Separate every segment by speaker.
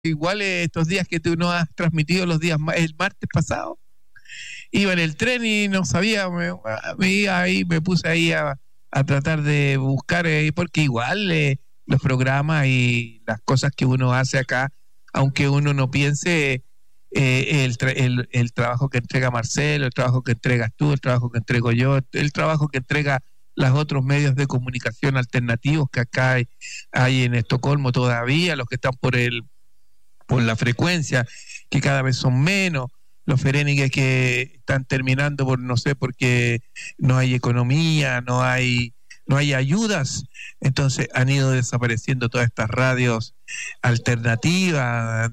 Speaker 1: igual estos días que tú no has transmitido los días, el martes pasado, iba en el tren y no sabía, me puse ahí a tratar de buscar, porque igual los programas y las cosas que uno hace acá, aunque uno no piense, el trabajo que entrega Marcelo, el trabajo que entregas tú, el trabajo que entrego yo, el trabajo que entrega los otros medios de comunicación alternativos que acá hay en Estocolmo todavía, los que están por la frecuencia, que cada vez son menos, los feréniques que están terminando no sé, porque no hay economía, no hay ayudas, entonces han ido desapareciendo todas estas radios alternativas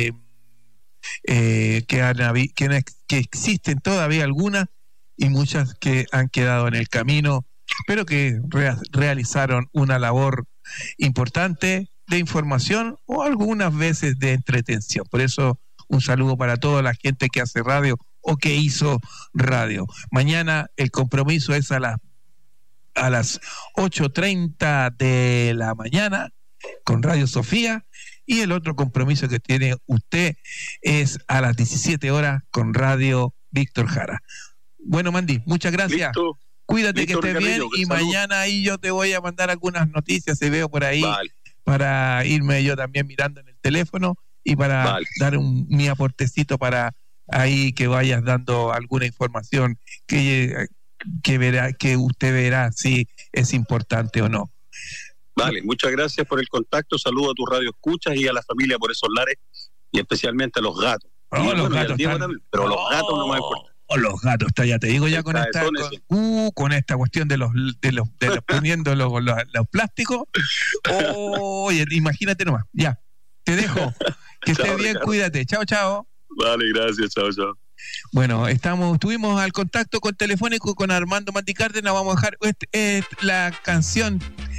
Speaker 1: que existen todavía algunas y muchas que han quedado en el camino, pero que realizaron una labor importante de información o algunas veces de entretención. Por eso un saludo para toda la gente que hace radio o que hizo radio. Mañana el compromiso es a las 8:30 de la mañana con Radio Sofía, y el otro compromiso que tiene usted es a las 17 horas con Radio Víctor Jara. Bueno, Mandy, muchas gracias.
Speaker 2: Listo.
Speaker 1: Cuídate,
Speaker 2: Listo,
Speaker 1: que estés bien, y
Speaker 2: salud.
Speaker 1: mañana ahí yo te voy a mandar algunas noticias, se veo por ahí,
Speaker 2: Vale.
Speaker 1: para irme yo también mirando en el teléfono y para dar mi aportecito para ahí que vayas dando alguna información que usted verá si es importante o no.
Speaker 2: Vale, muchas gracias por el contacto, saludo a tu radio escuchas y a la familia por esos lares, y especialmente a los gatos.
Speaker 1: Los gatos
Speaker 2: también, pero los gatos no me importan.
Speaker 1: Los gatos, ya te digo, ya con esta cuestión de los poniendo los plásticos. Oye, imagínate nomás. Ya, te dejo. Que estés bien, Ricardo. Cuídate. Chao, chao.
Speaker 2: Vale, gracias, chao, chao.
Speaker 1: Bueno, estuvimos al contacto con telefónico con Armando Mandy Cárdenas. Vamos a dejar la canción,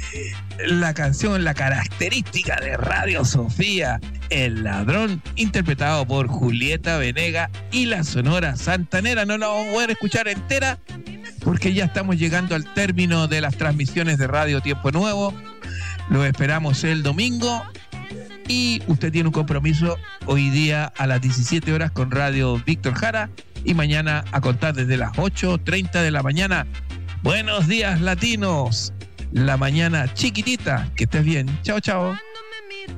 Speaker 1: la característica de Radio Sofía, El Ladrón, interpretado por Julieta Venegas y la Sonora Santanera. No la vamos a poder escuchar entera porque ya estamos llegando al término de las transmisiones de Radio Tiempo Nuevo. Lo esperamos el domingo. Y usted tiene un compromiso hoy día a las 17 horas con Radio Víctor Jara, y mañana a contar desde las 8:30 de la mañana. Buenos días, latinos. La mañana chiquitita. Que estés bien. Chao, chao.